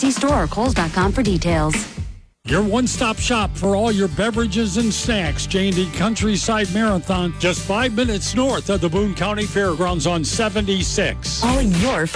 See store or Kohl's.com for details. Your one-stop shop for all your beverages and snacks. J&D Countryside Marathon, just 5 minutes north of the Boone County Fairgrounds on 76. All your